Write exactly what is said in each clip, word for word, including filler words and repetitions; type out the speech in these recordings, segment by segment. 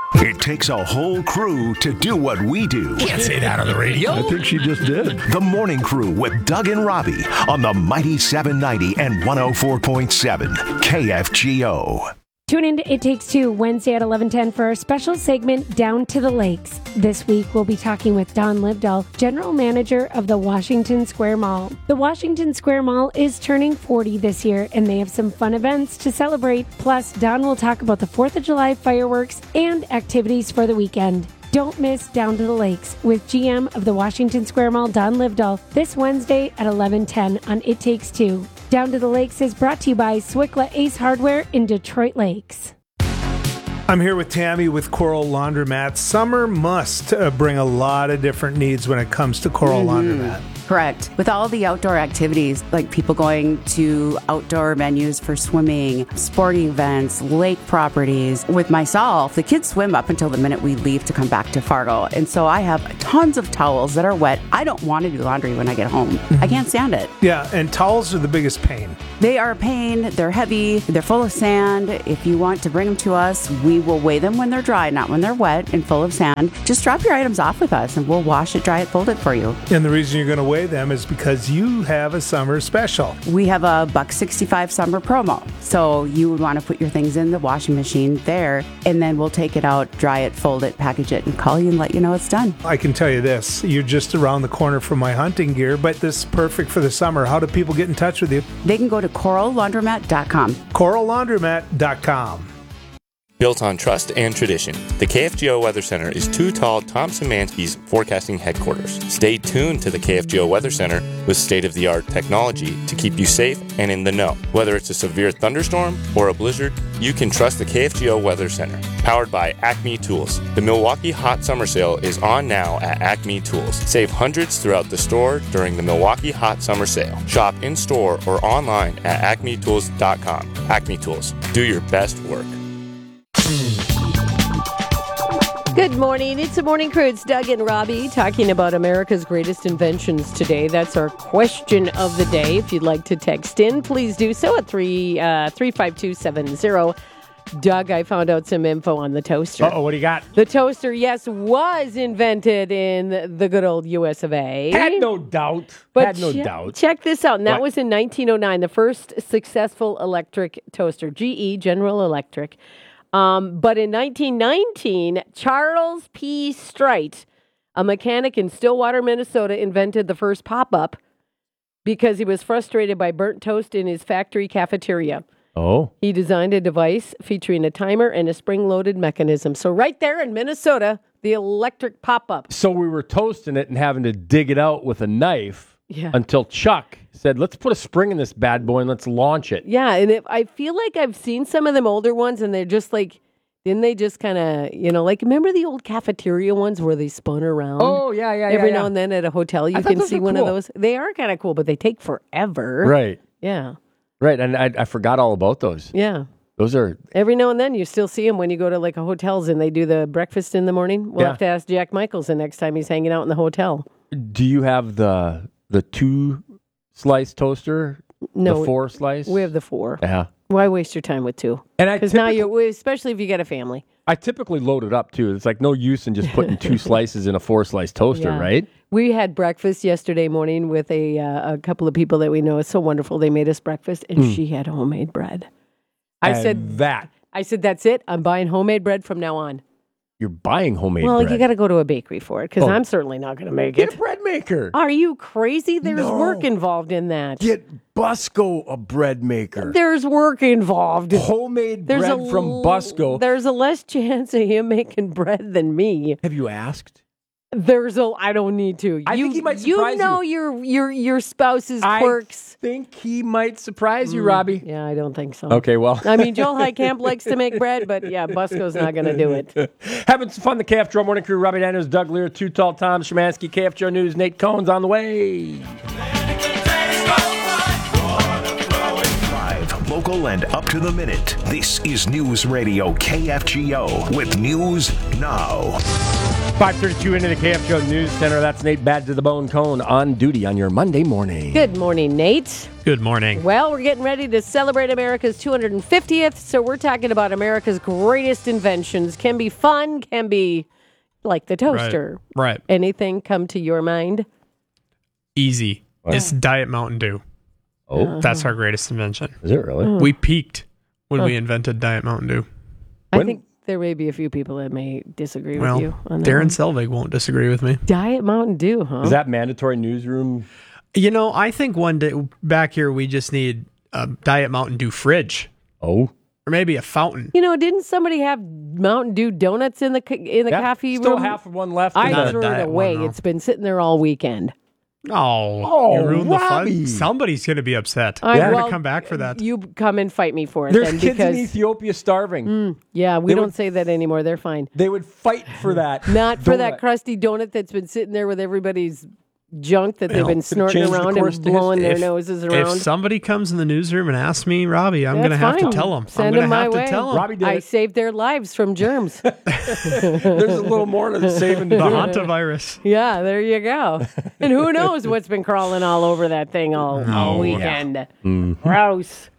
It takes a whole crew to do what we do. Can't say that on the radio. I think she just did. The Morning Crew with Doug and Robbie on the Mighty seven ninety and one oh four point seven K F G O. Tune in to It Takes Two Wednesday at eleven ten for our special segment Down to the Lakes. This week we'll be talking with Don Livdahl, General Manager of the Washington Square Mall. The Washington Square Mall is turning forty this year, and they have some fun events to celebrate. Plus, Don will talk about the fourth of July fireworks and activities for the weekend. Don't miss Down to the Lakes with G M of the Washington Square Mall, Don Livdahl, this Wednesday at eleven ten on It Takes Two. Down to the Lakes is brought to you by Swickla Ace Hardware in Detroit Lakes. I'm here with Tammy with Coral Laundromat. Summer must uh, bring a lot of different needs when it comes to Coral mm-hmm. Laundromat. Correct. With all the outdoor activities, like people going to outdoor venues for swimming, sporting events, lake properties. With myself, the kids swim up until the minute we leave to come back to Fargo. And so I have tons of towels that are wet. I don't want to do laundry when I get home. Mm-hmm. I can't stand it. Yeah, and towels are the biggest pain. They are a pain. They're heavy. They're full of sand. If you want to bring them to us, we will weigh them when they're dry, not when they're wet and full of sand. Just drop your items off with us and we'll wash it, dry it, fold it for you. And the reason you're going to weigh them is because you have a summer special. We have a buck sixty-five summer promo. So you would want to put your things in the washing machine there, and then we'll take it out, dry it, fold it, package it, and call you and let you know it's done. I can tell you this, you're just around the corner from my hunting gear, but this is perfect for the summer. How do people get in touch with you? They can go to coral laundromat dot com. coral laundromat dot com. Built on trust and tradition, the K F G O Weather Center is Too Tall Tom Szymanski's forecasting headquarters. Stay tuned to the K F G O Weather Center with state-of-the-art technology to keep you safe and in the know. Whether it's a severe thunderstorm or a blizzard, you can trust the K F G O Weather Center. Powered by Acme Tools. The Milwaukee Hot Summer Sale is on now at Acme Tools. Save hundreds throughout the store during the Milwaukee Hot Summer Sale. Shop in-store or online at acme tools dot com. Acme Tools. Do your best work. Good morning. It's the Morning Crew. It's Doug and Robbie talking about America's greatest inventions today. That's our question of the day. If you'd like to text in, please do so at three uh, three five two seven zero. Doug, I found out some info on the toaster. Uh-oh, what do you got? The toaster, yes, was invented in the good old U S of A. Had no doubt. But Had no che- doubt. Check this out. And that What? was in nineteen oh nine, the first successful electric toaster. G E, General Electric. Um, but in nineteen nineteen, Charles P. Strite, a mechanic in Stillwater, Minnesota, invented the first pop-up because he was frustrated by burnt toast in his factory cafeteria. Oh. He designed a device featuring a timer and a spring-loaded mechanism. So right there in Minnesota, the electric pop-up. So we were toasting it and having to dig it out with a knife Yeah. until Chuck said, let's put a spring in this bad boy and let's launch it. Yeah, and if, I feel like I've seen some of them older ones, and they're just like, didn't they just kind of, you know, like, remember the old cafeteria ones where they spun around? Oh, yeah, yeah, Every yeah, now yeah. and then at a hotel, you I thought can those see were one of cool. those. They are kind of cool, but they take forever. Right. Yeah. Right. And I, I forgot all about those. Yeah. Those are... Every now and then you still see them when you go to like a hotels and they do the breakfast in the morning. We'll Yeah. have to ask Jack Michaels the next time he's hanging out in the hotel. Do you have the the two slice toaster? No. The four slice? We have the four. Yeah. Why waste your time with two? And I Because now typically- you, especially if you get a family. I typically load it up too. It's like no use in just putting two slices in a four slice toaster, Yeah. right? We had breakfast yesterday morning with a uh, a couple of people that we know. It's so wonderful. They made us breakfast, and Mm. she had homemade bread. I And said that. I said that's it. I'm buying homemade bread from now on. You're buying homemade well, bread. you got to go to a bakery for it because Oh. I'm certainly not going to make Get it. a bread maker. Are you crazy? There's No. work involved in that. Get Busco a bread maker. There's work involved. Homemade There's bread a from l- Busco. There's a less chance of him making bread than me. Have you asked? There's a. I don't need to. I you, think he might surprise you know you. your your your spouse's quirks. I think he might surprise you, Mm, Robbie. Yeah, I don't think so. Okay, well. I mean, Joel Heitkamp likes to make bread, but yeah, Busco's not going to do it. Having some fun, the K F G O Morning Crew. Robbie Daniels, Doug Lear, Too Tall Tom Szymanski, K F G O News, Nate Cohen's on the way. Live local local, and up to the minute. This is News Radio K F G O with News Now. five thirty-two into the K F G O News Center. That's Nate Bad to the Bone Cone on duty on your Monday morning. Good morning, Nate. Good morning. Well, we're getting ready to celebrate America's two hundred fiftieth, so we're talking about America's greatest inventions. Can be fun, can be like the toaster. Right. right. Anything come to your mind? Easy. What? It's Diet Mountain Dew. Oh. That's our greatest invention. Is it really? Oh. We peaked when oh. we invented Diet Mountain Dew. I think there may be a few people that may disagree well, with you on that. Darren Selvig won't disagree with me. Diet Mountain Dew, huh? Is that mandatory newsroom? You know, I think one day back here we just need a Diet Mountain Dew fridge. Oh. Or maybe a fountain. You know, didn't somebody have Mountain Dew donuts in the in the Yep, coffee still room? Still half of one left. I Not a threw it diet away. one, no. It's been sitting there all weekend. Oh, Oh, you ruined Robbie. the fun. Somebody's going to be upset. I- We're going well, to come back for that. You come and fight me for it There's then kids because in Ethiopia starving. Mm, yeah, we They don't would- say that anymore. They're fine. They would fight for that. Not for that donut. crusty donut that's been sitting there with everybody's junk that they've Well, been snorting change the around course and to blowing their If- noses If around. somebody comes in the newsroom and asks me, Robbie, I'm going to That's have fine. to tell them. Send I'm going them to my have way. to tell them. Robbie did I it. saved their lives from germs. There's a little more to the saving to The do. hantavirus. Yeah, there you go. And who knows what's been crawling all over that thing all, all Oh, weekend. Mm-hmm. Gross.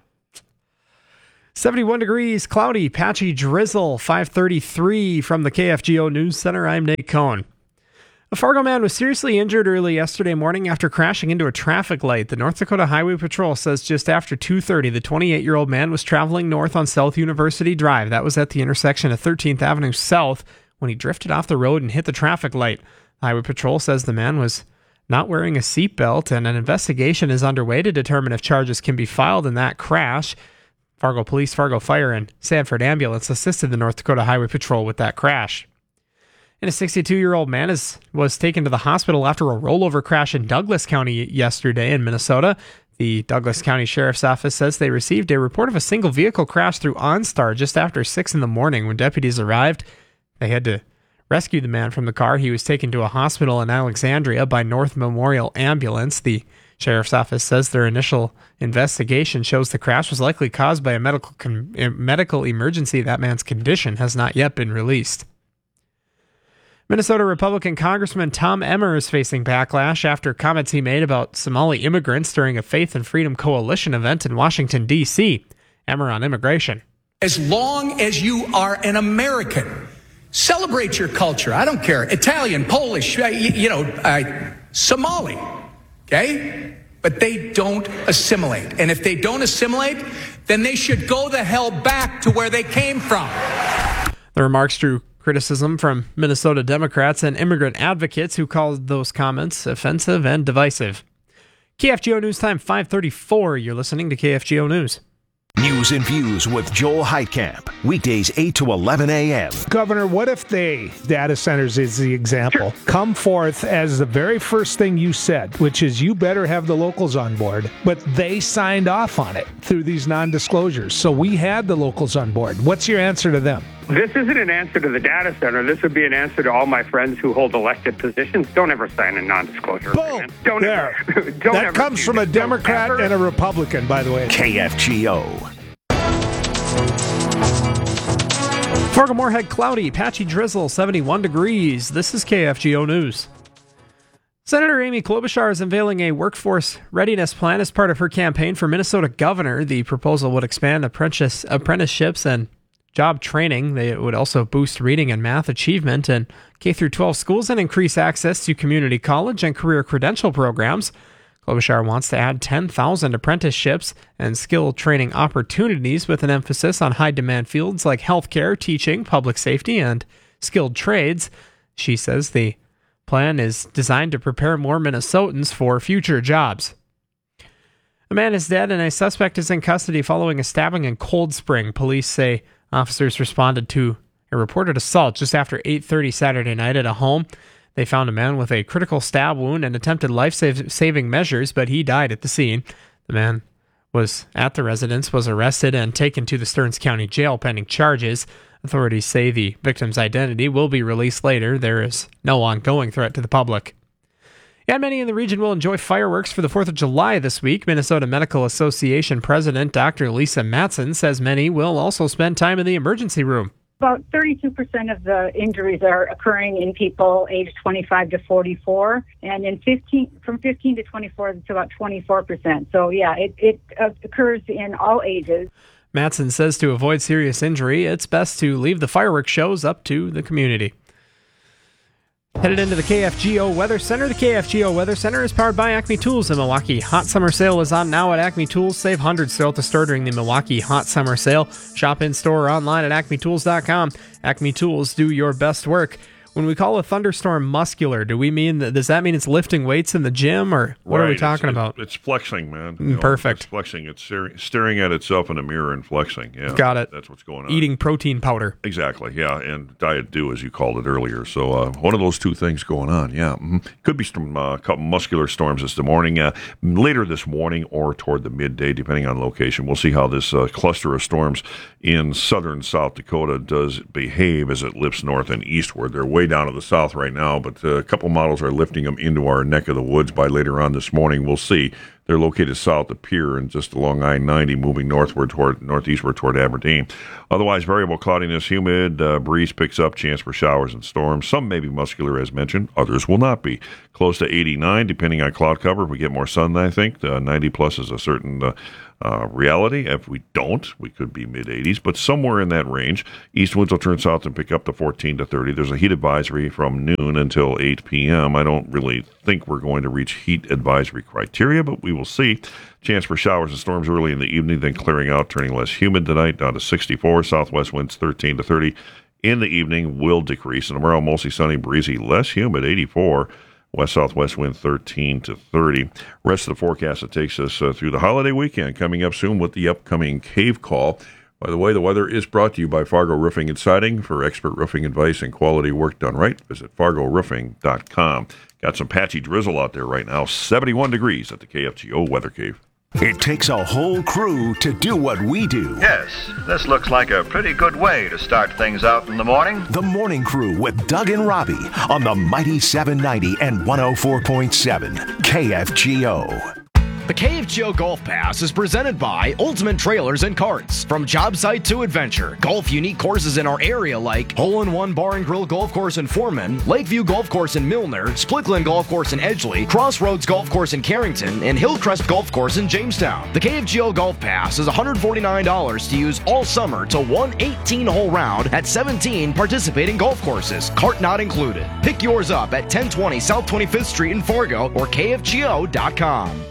seventy-one degrees, cloudy, patchy drizzle, five thirty-three from the K F G O News Center. I'm Nate Cohn. A Fargo man was seriously injured early yesterday morning after crashing into a traffic light. The North Dakota Highway Patrol says just after two thirty, the twenty-eight-year-old man was traveling north on South University Drive. That was at the intersection of thirteenth Avenue South when he drifted off the road and hit the traffic light. The Highway Patrol says the man was not wearing a seatbelt, and an investigation is underway to determine if charges can be filed in that crash. Fargo Police, Fargo Fire, and Sanford Ambulance assisted the North Dakota Highway Patrol with that crash. And a sixty-two-year-old man is, was taken to the hospital after a rollover crash in Douglas County yesterday in Minnesota. The Douglas County Sheriff's Office says they received a report of a single vehicle crash through OnStar just after six in the morning. When deputies arrived, they had to rescue the man from the car. He was taken to a hospital in Alexandria by North Memorial Ambulance. The Sheriff's Office says their initial investigation shows the crash was likely caused by a medical con- medical emergency. That man's condition has not yet been released. Minnesota Republican Congressman Tom Emmer is facing backlash after comments he made about Somali immigrants during a Faith and Freedom Coalition event in Washington, D C Emmer on immigration. As long as you are an American, celebrate your culture. I don't care. Italian, Polish, uh, you, you know, uh, Somali, okay? But they don't assimilate. And if they don't assimilate, then they should go the hell back to where they came from. The remarks drew criticism from Minnesota Democrats and immigrant advocates who called those comments offensive and divisive. K F G O News Time, five thirty-four. You're listening to K F G O News. News and Views with Joel Heitkamp. Weekdays eight to eleven a.m. Governor, what if they, data centers is the example, come forth as the very first thing you said, which is you better have the locals on board, but they signed off on it through these non-disclosures. So we had the locals on board. What's your answer to them? This isn't an answer to the data center. This would be an answer to all my friends who hold elected positions. Don't ever sign a non-disclosure agreement. Don't There. ever. Don't that ever comes do from a this. Democrat Don't ever. and a Republican, by the way. K F G O. Fargo Moorhead, cloudy, patchy drizzle, seventy-one degrees. This is K F G O News. Senator Amy Klobuchar is unveiling a workforce readiness plan as part of her campaign for Minnesota governor. The proposal would expand apprentice apprenticeships and job training. They would also boost reading and math achievement in K through twelve schools and increase access to community college and career credential programs. Klobuchar wants to add ten thousand apprenticeships and skill training opportunities with an emphasis on high-demand fields like healthcare, teaching, public safety, and skilled trades. She says the plan is designed to prepare more Minnesotans for future jobs. A man is dead and a suspect is in custody following a stabbing in Cold Spring. Police say officers responded to a reported assault just after eight thirty Saturday night at a home. They found a man with a critical stab wound and attempted life-saving measures, but he died at the scene. The man was at the residence, was arrested, and taken to the Stearns County Jail pending charges. Authorities say the victim's identity will be released later. There is no ongoing threat to the public. And many in the region will enjoy fireworks for the fourth of July this week. Minnesota Medical Association President Doctor Lisa Matson says many will also spend time in the emergency room. About thirty-two percent of the injuries are occurring in people aged twenty-five to forty-four, and in fifteen from fifteen to twenty-four, it's about twenty-four percent. So, yeah, it, it uh, occurs in all ages. Matson says to avoid serious injury, it's best to leave the fireworks shows up to the community. Headed into the K F G O Weather Center. The K F G O Weather Center is powered by Acme Tools. The Milwaukee Hot Summer Sale is on now at Acme Tools. Save hundreds throughout the store during the Milwaukee Hot Summer Sale. Shop in store or online at acme tools dot com. Acme Tools, do your best work. When we call a thunderstorm muscular, do we mean that, does that mean it's lifting weights in the gym, or what right. are we talking it's, about? It's flexing, man. Mm, know, perfect. It's flexing. It's staring, staring at itself in a mirror and flexing. Yeah, got it. That's what's going on. Eating protein powder. Exactly. Yeah, and diet do, as you called it earlier. So uh, one of those two things going on. Yeah, mm-hmm. Could be some uh, couple muscular storms this morning, uh, later this morning, or toward the midday, depending on location. We'll see how this uh, cluster of storms in southern South Dakota does behave as it lifts north and eastward. They're way down to the south right now, but uh, a couple models are lifting them into our neck of the woods by later on this morning. We'll see. They're located south of Pierre and just along I ninety, moving northward toward northeastward toward Aberdeen. Otherwise, variable cloudiness, humid, uh, breeze picks up, chance for showers and storms. Some may be muscular, as mentioned. Others will not be. Close to eighty-nine, depending on cloud cover. If we get more sun, I think uh, ninety plus is a certain uh, uh, reality. If we don't, we could be mid eighties, but somewhere in that range. East winds will turn south and pick up to fourteen to thirty. There's a heat advisory from noon until eight p.m. I don't really think we're going to reach heat advisory criteria, but we will see. Chance for showers and storms early in the evening, then clearing out, turning less humid tonight, down to sixty-four. Southwest winds thirteen to thirty. In the evening will decrease, and tomorrow mostly sunny, breezy, less humid, eighty-four. West-southwest wind thirteen to thirty. Rest of the forecast that takes us uh, through the holiday weekend. Coming up soon with the upcoming cave call. By the way, the weather is brought to you by Fargo Roofing and Siding. For expert roofing advice and quality work done right, visit fargo roofing dot com. Got some patchy drizzle out there right now. seventy-one degrees at the K F G O Weather Cave. It takes a whole crew to do what we do. Yes, this looks like a pretty good way to start things out in the morning. The Morning Crew with Doug and Robbie on the Mighty seven ninety and one oh four point seven K F G O. The K F G O Golf Pass is presented by Ultimate Trailers and Carts. From job site to adventure, golf unique courses in our area like Hole in One Bar and Grill Golf Course in Foreman, Lakeview Golf Course in Milner, Splickland Golf Course in Edgeley, Crossroads Golf Course in Carrington, and Hillcrest Golf Course in Jamestown. The K F G O Golf Pass is one hundred forty-nine dollars to use all summer to one eighteen-hole round at seventeen participating golf courses, cart not included. Pick yours up at ten twenty South twenty-fifth Street in Fargo or K F G O dot com.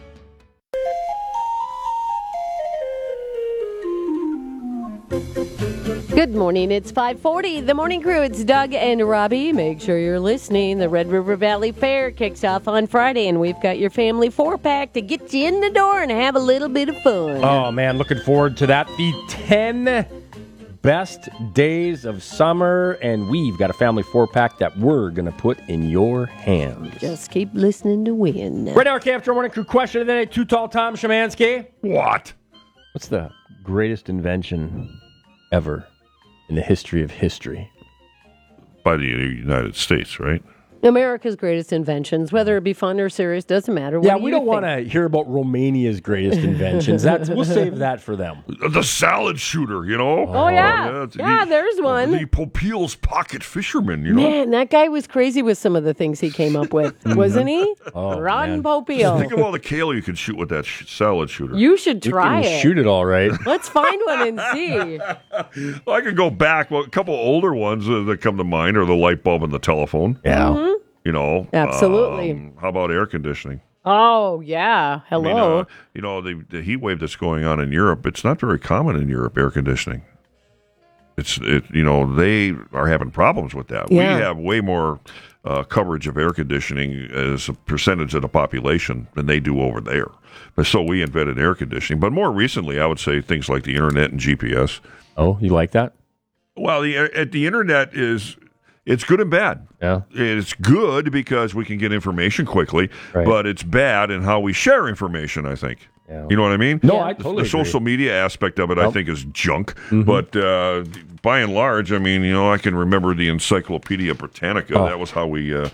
Good morning. It's five forty. The Morning Crew. It's Doug and Robbie. Make sure you're listening. The Red River Valley Fair kicks off on Friday, and we've got your family four-pack to get you in the door and have a little bit of fun. Oh, man, looking forward to that. The ten best days of summer, and we've got a family four-pack that we're going to put in your hands. Just keep listening to win. Right now, our K F G O Morning Crew question of the day. Too tall, Tom Szymanski. What? What's the greatest invention ever in the history of history? By the United States, right? America's greatest inventions, whether it be fun or serious, doesn't matter. What yeah, do we you don't want to hear about Romania's greatest inventions. That's we'll save that for them. The salad shooter, you know? Oh, yeah. Uh, yeah, the, there's one. The Popeil's pocket fisherman, you know? Man, that guy was crazy with some of the things he came up with, wasn't he? Oh, Ron man. Popeil. Think of all the kale you could shoot with that sh- salad shooter. You should try you can it. Shoot it all right. Let's find one and see. Well, I could go back. Well, a couple older ones uh, that come to mind are the light bulb and the telephone. Yeah. Mm-hmm. You know, Absolutely. Um, how about air conditioning? Oh, yeah. I mean, Hello. uh, you know, the, the heat wave that's going on in Europe, it's not very common in Europe, air conditioning. It's, it, you know, they are having problems with that. Yeah. We have way more uh, coverage of air conditioning as a percentage of the population than they do over there. But so we invented air conditioning. But more recently, I would say things like the internet and G P S. Oh, you like that? Well, the, uh, the internet is... It's good and bad. Yeah. It's good because we can get information quickly, Right. but it's bad in how we share information, I think. Yeah. You know what I mean? No, Yeah. I The, totally the social agree. media aspect of it, I Nope. think, is junk. Mhm. But uh, by and large, I mean, you know, I can remember the Encyclopedia Britannica. Oh. That was how we uh,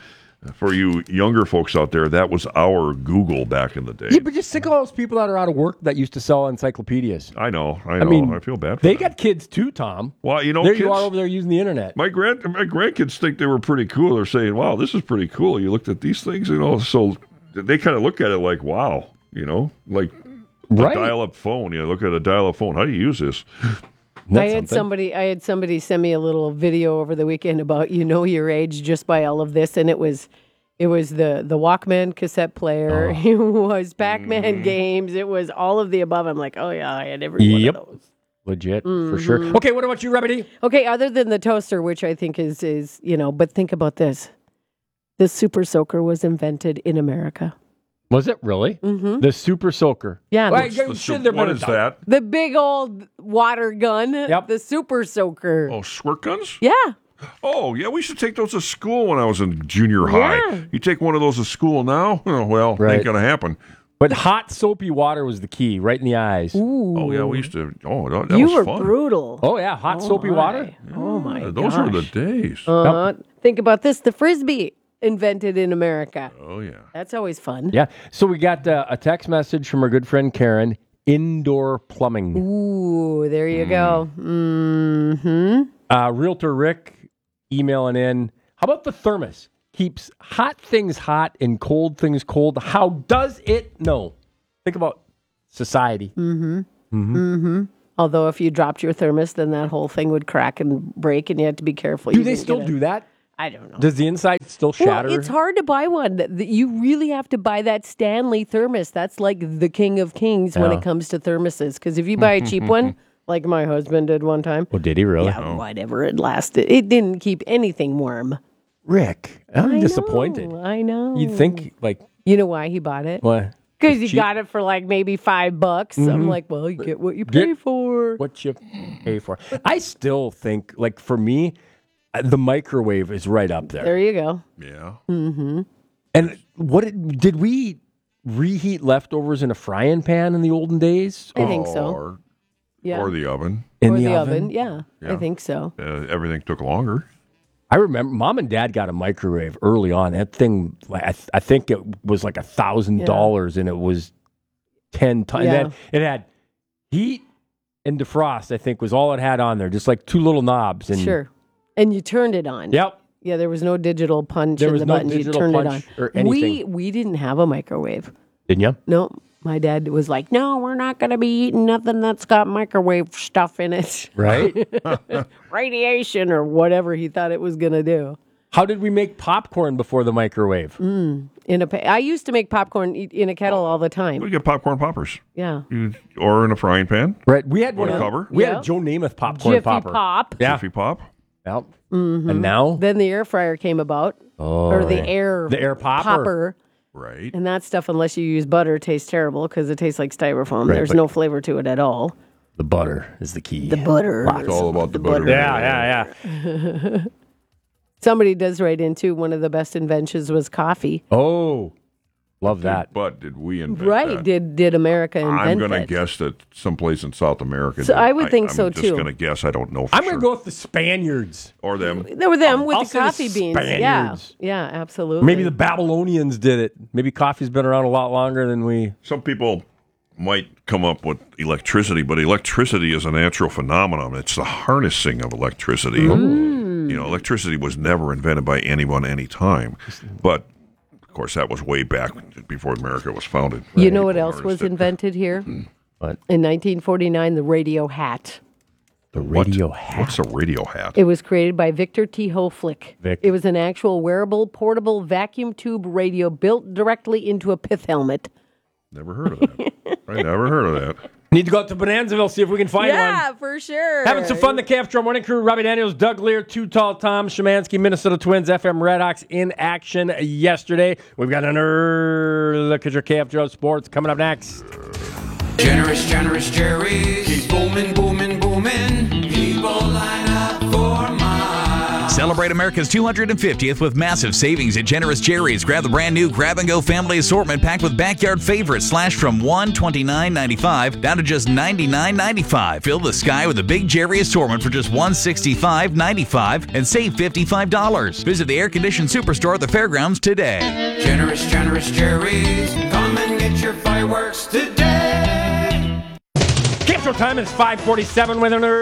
For you younger folks out there, that was our Google back in the day. Yeah, but just think of all those people that are out of work that used to sell encyclopedias. I know, I know. I mean, I feel bad for They them. got kids too, Tom. Well, you know, there kids, you are over there using the internet. My grand my grandkids think they were pretty cool. They're saying, "Wow, this is pretty cool." You looked at these things, you know. So they kind of look at it like, "Wow," you know, like Right. a dial-up phone. You know, look at a dial-up phone. How do you use this? I had somebody. I had somebody send me a little video over the weekend about you know your age just by all of this, and it was, it was the the Walkman cassette player. Oh. It was Pac-Man Mm-hmm. games. It was all of the above. I'm like, oh yeah, I had every Yep. one of those. Legit, for Mhm. sure. Okay, what about you, Remedy? Okay, other than the toaster, which I think is is you know, but think about this: the Super Soaker was invented in America. Was it really? Mm-hmm. The Super Soaker. Yeah, Well, the- I- the should su- there what been a is doubt. that? The big old water gun. Yep. The Super Soaker. Oh, squirt guns? Yeah. Oh, yeah, we used to take those to school when I was in junior high. Yeah. You take one of those to school now? Oh, well, Right. ain't going to happen. But hot soapy water was the key, right in the eyes. Ooh. Oh, yeah, we used to. Oh, that, that you was were fun. brutal. Oh yeah, hot Oh, soapy my. water. Oh my Yeah, god. those were the days. Uh, Think about this: the frisbee invented in America. Oh yeah, that's always fun. Yeah. So we got uh, a text message from our good friend Karen. Indoor plumbing. Ooh, there you go. Mm-hmm. Uh, Realtor Rick emailing in. How about the thermos? Keeps hot things hot and cold things cold. How does it? No. Think about society. Mm-hmm. Mm-hmm. Mm-hmm. Although if you dropped your thermos, then that whole thing would crack and break, and you had to be careful. Do you they didn't still get a- do that? I don't know. Does the inside still shatter? Well, it's hard to buy one. Th- th- You really have to buy that Stanley thermos. That's like the king of kings when Yeah. it comes to thermoses. Because if you buy a cheap one, like my husband did one time, Oh, did he really? yeah, whatever, it lasted. It didn't keep anything warm. Rick, I'm I disappointed. know, I know. You'd think, like, You know why he bought it? what? Because you Cheap? got it for like maybe five bucks. I'm Mhm. like, well, you get what you pay Get for. What you pay for. I still think, like, for me, uh, the microwave is right up there. There you go. Yeah. Mm-hmm. And what did, did we reheat leftovers in a frying pan in the olden days? I think so. Or, Yeah. or the oven. In or the the, oven? oven. Yeah, Yeah. I think so. Uh, everything took longer. I remember Mom and Dad got a microwave early on. That thing, like, I, th- I think it was like a thousand dollars, and it was ten tons. Yeah. It had heat and defrost. I think was all it had on there, just like two little knobs. And Sure. And you turned it on. Yep. Yeah, there was no digital punch There in was the no buttons. You digital turned it on. punch or We anything. we didn't have a microwave. Didn't you? No, my dad was like, "No, we're not going to be eating nothing that's got microwave stuff in it." Right. Radiation or whatever he thought it was going to do. How did we make popcorn before the microwave? Mm, in a, pa- I used to make popcorn e- in a kettle all the time. We get popcorn poppers. Yeah. You, or in a frying pan. Right. We had one. With a of- cover. We had Yep. a Joe Namath popcorn Jiffy popper. Pop. Yeah. Jiffy Pop. Yep. Mhm. And now Then the air fryer came about. Oh, or the yeah. air The air popper. popper. Right. And that stuff, unless you use butter, tastes terrible because it tastes like styrofoam. Right, There's but- no flavor to it at all. the butter is the key. The butter. It's all about the, butter. Yeah, yeah, yeah. Somebody does write in too. One of the best inventions was coffee. Oh, love that. But did we invent Right? that? Did did America invent I'm going to it? guess that someplace in South America. So did. I would think I'm so, just too. going to guess. I don't know. For I'm sure. going to go with the Spaniards. Or them. There were them with I'll the say the coffee beans. Yeah, Spaniards. yeah, absolutely. Maybe the Babylonians did it. Maybe coffee's been around a lot longer than we. Some people might come up with electricity, but electricity is a natural phenomenon. It's the harnessing of electricity. Mm. You know, electricity was never invented by anyone, any time. But of course, that was way back before America was founded. You know what People else was harnessed it. invented here? What? In nineteen forty-nine, the radio hat. The What? radio hat. What's a radio hat? It was created by Victor T. Hoflick. Vic. It was an actual wearable, portable vacuum tube radio built directly into a pith helmet. Never heard of that. I never heard of that. Need to go out to Bonanzaville, see if we can find one. Yeah, for sure. Having some fun. The K F Drum Morning Crew, Robbie Daniels, Doug Lear, Too Tall Tom, Szymanski, Minnesota Twins, F M Redhawks in action yesterday. We've got an early look at your K F Drum Sports coming up next. Generous, generous Jerry. Keep booming, booming, booming. People line up for more. Celebrate America's two hundred fiftieth with massive savings at Generous Jerry's. Grab the brand new Grab and Go family assortment packed with backyard favorites slashed from one hundred twenty-nine ninety-five down to just ninety-nine ninety-five. Fill the sky with a big Jerry assortment for just one hundred sixty-five ninety-five and save fifty-five dollars. Visit the air-conditioned superstore at the fairgrounds today. Generous, generous Jerry's. Come and get your fireworks today. Camp Show time is five forty-seven with an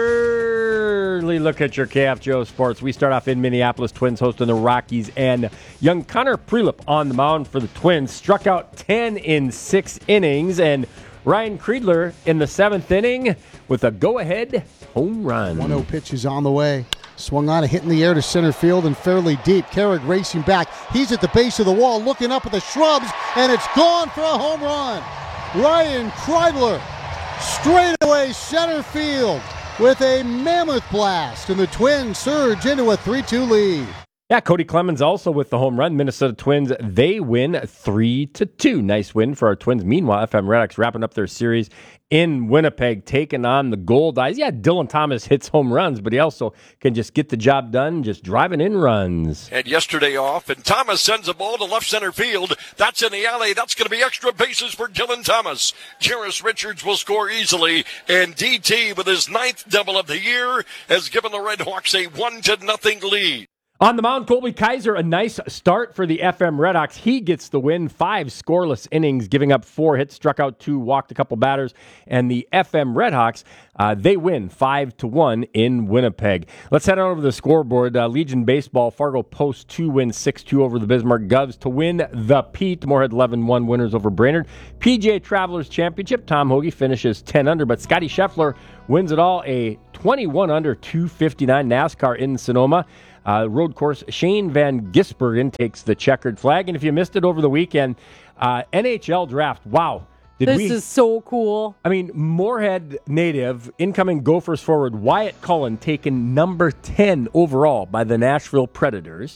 early look at your K F G O Sports. We start off in Minneapolis. Twins hosting the Rockies, and young Connor Prelip on the mound for the Twins. Struck out ten in six innings, and Ryan Kreidler in the seventh inning with a go-ahead home run. one oh pitch is on the way. Swung on, a hit in the air to center field and fairly deep. Carrick racing back. He's at the base of the wall looking up at the shrubs, and it's gone for a home run. Ryan Kreidler straight away center field with a mammoth blast, and the Twins surge into a three two lead. Yeah, Cody Clemens also with the home run. Minnesota Twins, they win three to two. Nice win for our Twins. Meanwhile, F M Redux wrapping up their series in Winnipeg, taking on the Gold Eyes. Yeah, Dylan Thomas hits home runs, but he also can just get the job done, just driving in runs. And yesterday off, and Thomas sends a ball to left center field. That's in the alley. That's going to be extra bases for Dylan Thomas. Jarris Richards will score easily, and D T, with his ninth double of the year, has given the Red Hawks a one to nothing lead. On the mound, Colby Kaiser, a nice start for the F M Redhawks. He gets the win, five scoreless innings, giving up four hits, struck out two, walked a couple batters, and the F M Redhawks, uh, they win five to one in Winnipeg. Let's head on over to the scoreboard. Uh, Legion Baseball, Fargo Post two wins six two over the Bismarck Govs to win the Pete. Moorhead eleven one winners over Brainerd. P G A Travelers Championship, Tom Hoagie finishes ten under, but Scotty Scheffler wins it all, a twenty-one under two fifty-nine NASCAR in Sonoma. Uh, road course, Shane Van Gisbergen takes the checkered flag. And if you missed it over the weekend, uh, N H L draft, wow. Did this we, is so cool. I mean, Moorhead native, incoming Gophers forward, Wyatt Cullen, taken number ten overall by the Nashville Predators.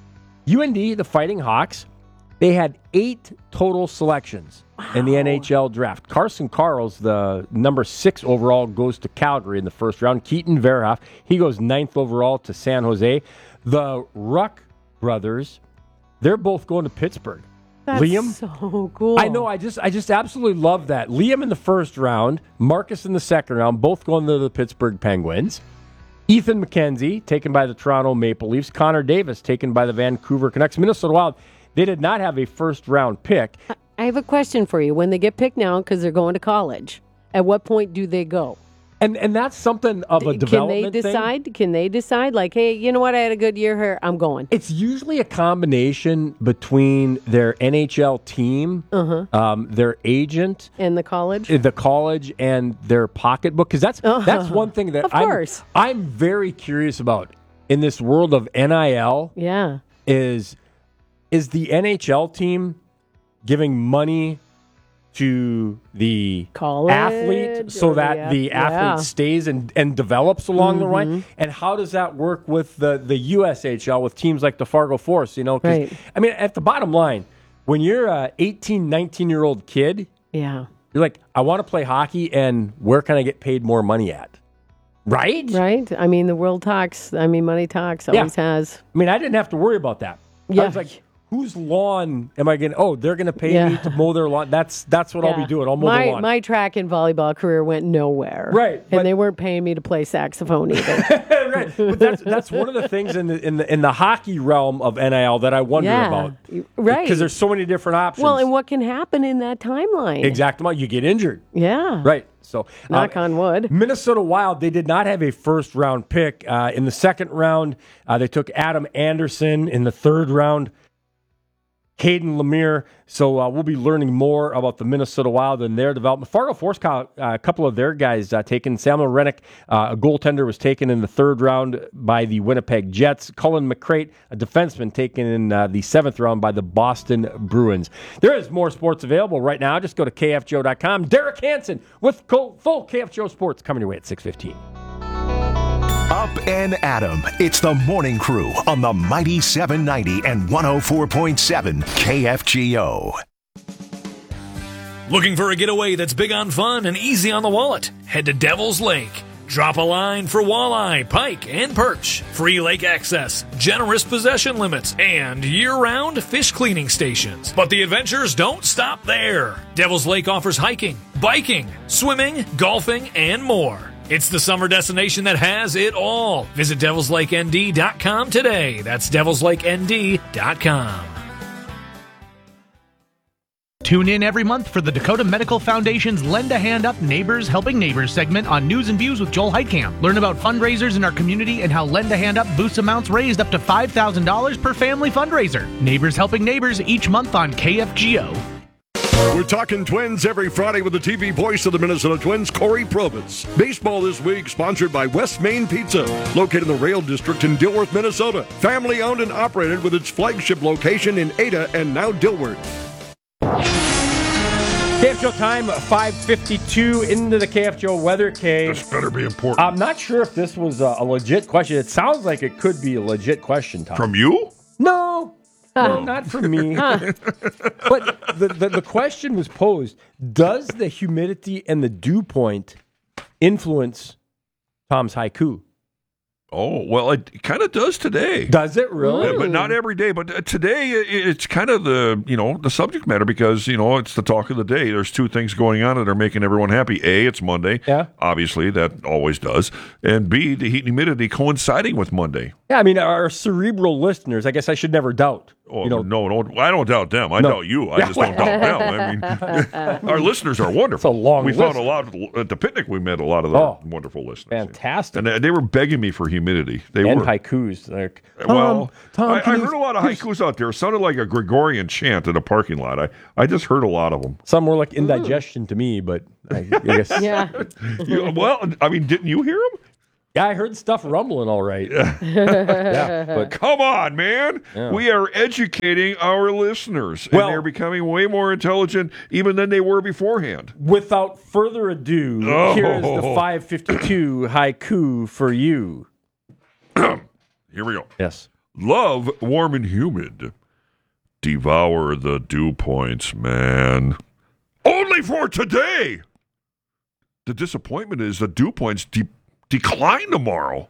U N D, the Fighting Hawks, they had eight total selections wow. in the N H L draft. Carson Karls, the number six overall, goes to Calgary in the first round. Keaton Verhoff, he goes ninth overall to San Jose. The Ruck brothers, they're both going to Pittsburgh. That's Liam, so cool. I know. I just, I just absolutely love that. Liam in the first round, Marcus in the second round, both going to the Pittsburgh Penguins. Ethan McKenzie, taken by the Toronto Maple Leafs. Connor Davis, taken by the Vancouver Canucks. Minnesota Wild, they did not have a first-round pick. I have a question for you. When they get picked now because they're going to college, at what point do they go? And and that's something of a development Can they decide? thing. Can they decide, like, hey, you know what, I had a good year here, I'm going? It's usually a combination between their N H L team, uh-huh. um, their agent, and the college, the college, and their pocketbook. Because that's uh-huh. that's one thing that of I'm, course. I'm very curious about in this world of N I L. Yeah, is is the N H L team giving money to the college, athlete so that yeah, the athlete yeah. stays and, and develops along mm-hmm. the way? And how does that work with the, the U S H L with teams like the Fargo Force? You know, 'cause, right. I mean, at the bottom line, when you're a eighteen, nineteen-year-old kid, yeah, you're like, I want to play hockey, and where can I get paid more money at? Right? Right. I mean, the world talks. I mean, money talks, always yeah. has. I mean, I didn't have to worry about that. Yeah. I was like, whose lawn am I going? Oh, they're going to pay yeah. me to mow their lawn. That's that's what yeah. I'll be doing. I'll mow my, the lawn. My track and volleyball career went nowhere. Right, and they weren't paying me to play saxophone either. Right, but that's that's one of the things in the in the in the hockey realm of N I L that I wonder yeah. about. Right, because there's so many different options. Well, and what can happen in that timeline? Exactly, you get injured. Yeah, right. So knock uh, on wood. Minnesota Wild, they did not have a first round pick uh, in the second round. Uh, they took Adam Anderson in the third round. Hayden Lemire. So uh, we'll be learning more about the Minnesota Wild and their development. Fargo Force, uh, a couple of their guys uh, taken. Samuel Rennick, uh, a goaltender, was taken in the third round by the Winnipeg Jets. Cullen McCrate, a defenseman, taken in uh, the seventh round by the Boston Bruins. There is more sports available right now. Just go to K F G O dot com. Derek Hansen with full K F G O Sports coming your way at six fifteen. Up and Adam. It's the Morning Crew on the Mighty seven ninety and one oh four point seven K F G O. Looking for a getaway that's big on fun and easy on the wallet? Head to Devil's Lake. Drop a line for walleye, pike, and perch. Free lake access, generous possession limits, and year-round fish cleaning stations. But the adventures don't stop there. Devil's Lake offers hiking, biking, swimming, golfing, and more. It's the summer destination that has it all. Visit devils lake n d dot com today. That's devils lake n d dot com. Tune in every month for the Dakota Medical Foundation's Lend a Hand Up Neighbors Helping Neighbors segment on News and Views with Joel Heitkamp. Learn about fundraisers in our community and how Lend a Hand Up boosts amounts raised up to five thousand dollars per family fundraiser. Neighbors Helping Neighbors each month on K F G O. We're talking Twins every Friday with the T V voice of the Minnesota Twins, Corey Probitz. Baseball this week sponsored by West Main Pizza, located in the Rail District in Dilworth, Minnesota. Family owned and operated with its flagship location in Ada and now Dilworth. K F G O time, five fifty-two into the K F G O weather cave. This better be important. I'm not sure if this was a, a legit question. It sounds like it could be a legit question, Tom. From you? No. No, not from me. But the, the, the question was posed, does the humidity and the dew point influence Tom's haiku? Oh, well, it kind of does today. Does it really? Yeah, but not every day. But uh, today, it, it's kind of the, you know, the subject matter because, you know, it's the talk of the day. There's two things going on that are making everyone happy. A, it's Monday. Yeah. Obviously, that always does. And B, the heat and humidity coinciding with Monday. Yeah, I mean, our cerebral listeners, I guess I should never doubt. Oh, you know, no, no, I don't doubt them. I No. doubt you. I just don't doubt them. I mean, our listeners are wonderful. It's a long we list. found a lot of, at the picnic. We met a lot of Oh, the wonderful listeners, fantastic. and they, they were begging me for humidity. They and were haikus. Like, well. Tom, I, can I you- heard a lot of haikus out there. It sounded like a Gregorian chant in a parking lot. I, I just heard a lot of them. Some were like indigestion to me, but I, I guess. Yeah. You- well, I mean, didn't you hear them? Yeah, I heard stuff rumbling all right. yeah, but Come on, man. Yeah. We are educating our listeners, and Well- they're becoming way more intelligent even than they were beforehand. without further ado, Oh. here's the five fifty-two haiku for you. Here we go. Yes. Love warm and humid. Devour the dew points, man. Only for today. The disappointment is the dew points de- decline tomorrow.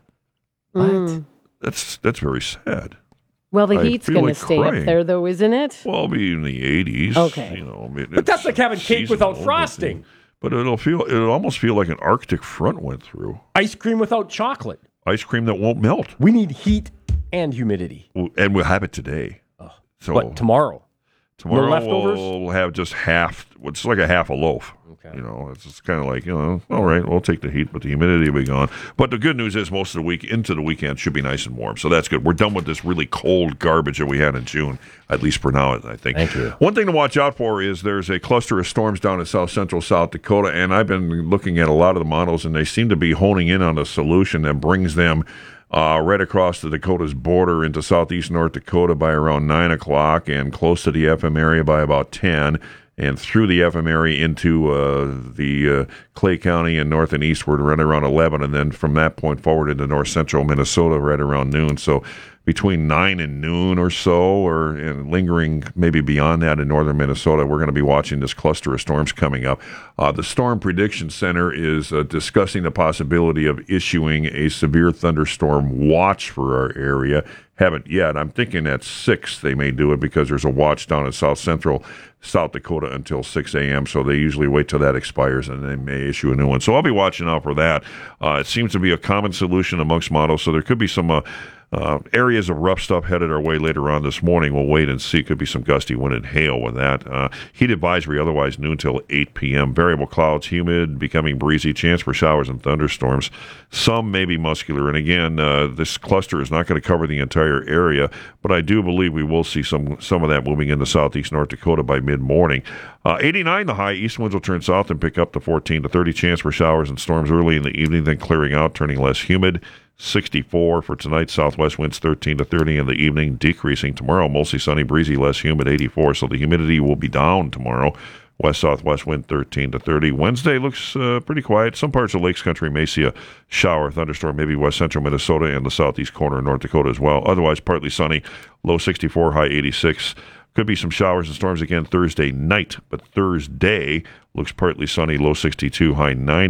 Mm. That's that's very sad. Well, the I heat's feel going like to stay crying. up there, though, isn't it? Well, I'll be in the eighties. Okay. You know, I mean, But that's it's like having cake seasonal, without frosting. But it'll feel it'll almost feel like an Arctic front went through. Ice cream without chocolate. Ice cream that won't melt. We need heat and humidity. And we'll have it today. So But tomorrow, tomorrow no leftovers? we'll have just half. It's like a half a loaf. Okay. You know, it's just kind of like, you know, all right, we'll take the heat, but the humidity will be gone. But the good news is most of the week into the weekend should be nice and warm. So that's good. We're done with this really cold garbage that we had in June, at least for now, I think. Thank you. One thing to watch out for is there's a cluster of storms down in south central South Dakota, and I've been looking at a lot of the models, and they seem to be honing in on a solution that brings them uh, right across the Dakota's border into southeast North Dakota by around nine o'clock and close to the F M area by about ten. And through the F M area into uh, the uh, Clay County and north and eastward right around eleven, and then from that point forward into north central Minnesota right around noon. So between nine and noon or so, or and lingering maybe beyond that in northern Minnesota, we're going to be watching this cluster of storms coming up. Uh, the Storm Prediction Center is uh, discussing the possibility of issuing a severe thunderstorm watch for our area. Haven't yet. I'm thinking at six they may do it because there's a watch down in south central South Dakota until six a.m., so they usually wait till that expires and they may issue a new one. So I'll be watching out for that. Uh, it seems to be a common solution amongst models, so there could be some uh, uh, areas of rough stuff headed our way later on this morning. We'll wait and see. Could be some gusty wind and hail with that. Uh, heat advisory otherwise noon till eight p.m. Variable clouds, humid, becoming breezy, chance for showers and thunderstorms. Some may be muscular, and again, uh, this cluster is not going to cover the entire area, but I do believe we will see some some of that moving into southeast North Dakota by mid-morning. Uh, eighty-nine the high. East winds will turn south and pick up to fourteen to thirty. Chance for showers and storms early in the evening, then clearing out, turning less humid. sixty-four for tonight. Southwest winds thirteen to thirty in the evening, decreasing tomorrow. Mostly sunny, breezy, less humid, eighty-four. So the humidity will be down tomorrow. West-southwest wind thirteen to thirty. Wednesday looks uh, pretty quiet. Some parts of Lakes Country may see a shower, thunderstorm, maybe west-central Minnesota and the southeast corner of North Dakota as well. Otherwise, partly sunny, low sixty-four, high eighty-six. Could be some showers and storms again Thursday night, but Thursday looks partly sunny, low sixty-two, high ninety.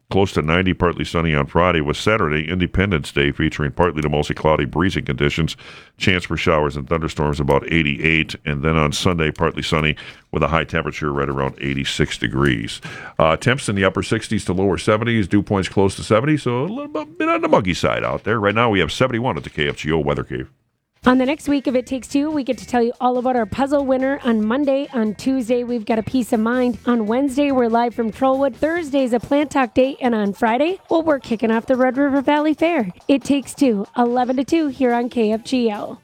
Close to ninety, partly sunny on Friday, with Saturday, Independence Day, featuring partly to mostly cloudy, breezy conditions. Chance for showers and thunderstorms about eighty-eight. And then on Sunday, partly sunny with a high temperature right around eighty-six degrees. Uh, temps in the upper sixties to lower seventies. Dew points close to seventy, so a little bit on the muggy side out there. Right now, we have seventy-one at the K F G O Weather Cave. On the next week of It Takes Two, we get to tell you all about our puzzle winner on Monday. On Tuesday, we've got a Peace of Mind. On Wednesday, we're live from Trollwood. Thursday's a Plant Talk Day. And on Friday, well, we're kicking off the Red River Valley Fair. It Takes Two, eleven to two here on K F G O.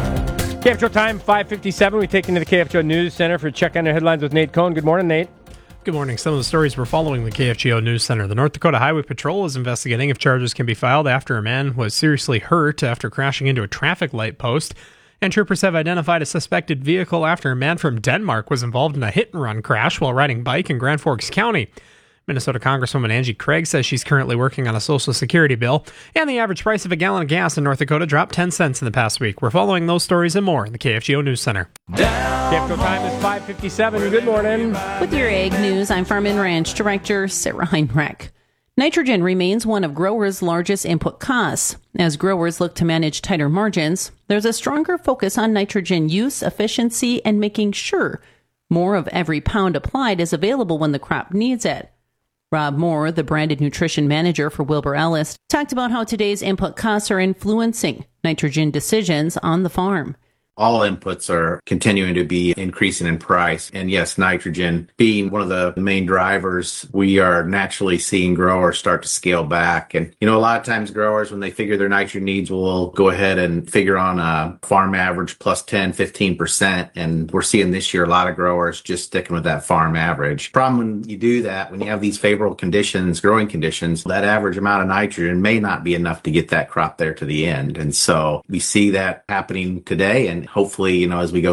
K F G O time, five fifty-seven. We take into the K F G O News Center for Check on the Headlines with Nate Cohn. Good morning, Nate. Good morning. Some of the stories we're following the K F G O News Center. The North Dakota Highway Patrol is investigating if charges can be filed after a man was seriously hurt after crashing into a traffic light post. And troopers have identified a suspected vehicle after a man from Denmark was involved in a hit-and-run crash while riding bike in Grand Forks County. Minnesota Congresswoman Angie Craig says she's currently working on a Social Security bill. And the average price of a gallon of gas in North Dakota dropped ten cents in the past week. We're following those stories and more in the K F G O News Center. K F G O time is five fifty-seven. Good morning. With your Ag News, I'm Farm and Ranch Director Sarah Heinrich. Nitrogen remains one of growers' largest input costs. As growers look to manage tighter margins, there's a stronger focus on nitrogen use, efficiency, and making sure more of every pound applied is available when the crop needs it. Rob Moore, the branded nutrition manager for Wilbur Ellis, talked about how today's input costs are influencing nitrogen decisions on the farm. All inputs are continuing to be increasing in price. And yes, nitrogen being one of the main drivers, we are naturally seeing growers start to scale back. And, you know, a lot of times growers, when they figure their nitrogen needs, will go ahead and figure on a farm average plus ten, fifteen percent. And we're seeing this year a lot of growers just sticking with that farm average. Problem when you do that, when you have these favorable conditions, growing conditions, that average amount of nitrogen may not be enough to get that crop there to the end. And so we see that happening today. And hopefully, you know, as we go